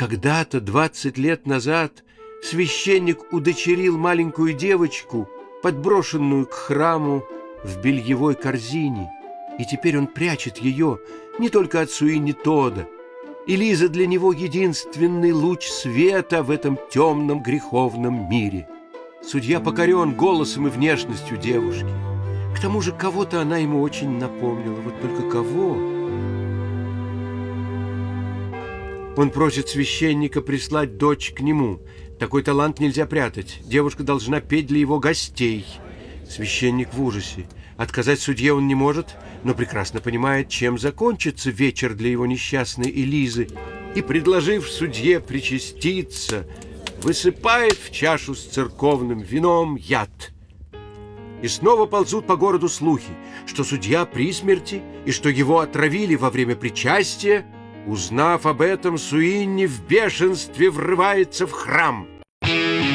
Когда-то, 20 лет назад, священник удочерил маленькую девочку, подброшенную к храму в бельевой корзине, и теперь он прячет ее не только от Суини Тодда. И Лиза для него единственный луч света в этом темном греховном мире. Судья покорен голосом и внешностью девушки. К тому же кого-то она ему очень напомнила. Вот только кого? Он просит священника прислать дочь к нему. Такой талант нельзя прятать. Девушка должна петь для его гостей. Священник в ужасе. Отказать судье он не может, но прекрасно понимает, чем закончится вечер для его несчастной Элизы, и, предложив судье причаститься, высыпает в чашу с церковным вином яд. И снова ползут по городу слухи, что судья при смерти и что его отравили во время причастия. Узнав об этом, Суини в бешенстве врывается в храм.